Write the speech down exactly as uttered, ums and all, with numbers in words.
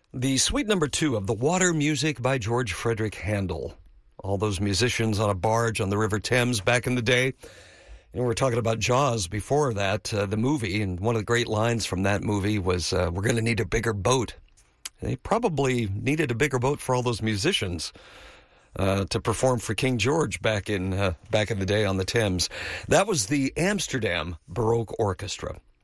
The suite number two of The Water Music by George Frederick Handel. All those musicians on a barge on the River Thames back in the day. You know, we were talking about Jaws before that, uh, the movie, and one of the great lines from that movie was, uh, we're going to need a bigger boat. They probably needed a bigger boat for all those musicians uh, to perform for King George back in uh, back in the day on the Thames. That was the Amsterdam Baroque Orchestra.